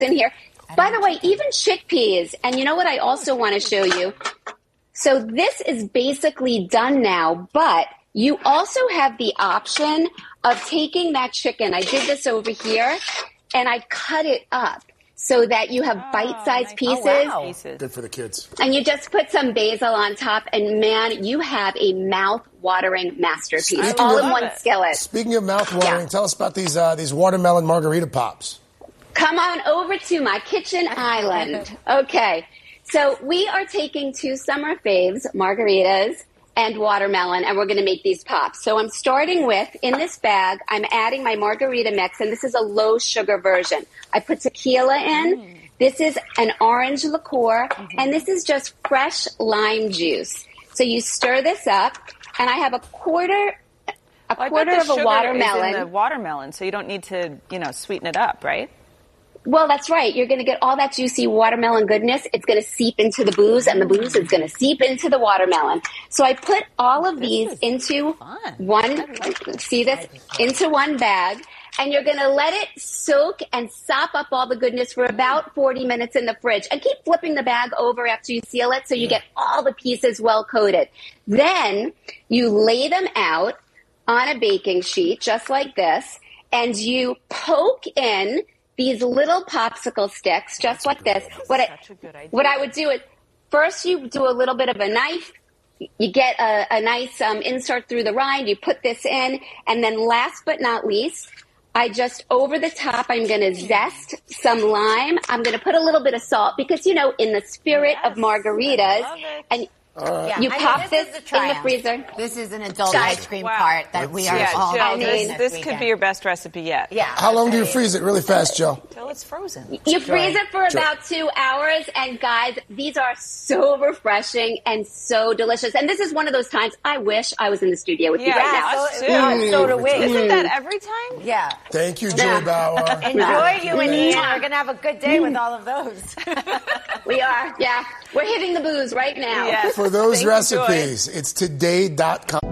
in here. By the way, even chickpeas. And you know what I also want to show you? So this is basically done now, but you also have the option of taking that chicken. I did this over here, and I cut it up so that you have bite-sized pieces. Oh, wow. Good for the kids. And you just put some basil on top, and man, you have a mouth-watering masterpiece, all in one skillet. Speaking of mouth-watering, tell us about these watermelon margarita pops. Come on over to my kitchen island. Okay, so we are taking 2 summer faves, margaritas and watermelon, and we're going to make these pops. So I'm starting with, in this bag, I'm adding my margarita mix, and this is a low-sugar version. I put tequila in. This is an orange liqueur, and this is just fresh lime juice. So you stir this up, and I have a quarter of a watermelon. Is in the watermelon, so you don't need to, sweeten it up, right? Well, that's right. You're going to get all that juicy watermelon goodness. It's going to seep into the booze, and the booze is going to seep into the watermelon. So I put all of these into into one bag, and you're going to let it soak and sop up all the goodness for about 40 minutes in the fridge. And keep flipping the bag over after you seal it so you get all the pieces well coated. Then you lay them out on a baking sheet, just like this, and you poke in these little popsicle sticks, just like this. What I would do is, first you do a little bit of a knife. You get a nice insert through the rind. You put this in. And then last but not least, I just, over the top, I'm going to zest some lime. I'm going to put a little bit of salt because, in the spirit of margaritas. And you pop this in the freezer. This is an adult ice cream part that we are all Jill, this could be your best recipe yet. Yeah. How long do you freeze it really fast, Jill? Till it's frozen. You freeze it for about 2 hours. And guys, these are so refreshing and so delicious. And this is one of those times I wish I was in the studio with you right now. So do we. Isn't that every time? Yeah. Thank you, Joy Bauer. Enjoy you and Ian. We're going to have a good day with all of those. We are. Yeah. We're hitting the booze right now. Yes. For those recipes, it's today.com.